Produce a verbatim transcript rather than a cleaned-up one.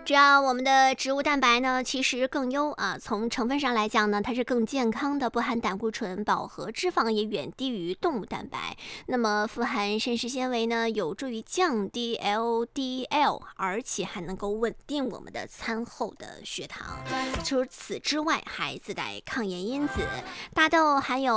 只要我们的植物蛋白呢，其实更优啊。从成分上来讲呢，它是更健康的，不含胆固醇，饱和脂肪也远低于动物蛋白。那么富含膳食纤维呢，有助于降低 L D L， 而且还能够稳定我们的餐后的血糖。除此之外，还自带抗炎因子。大豆含有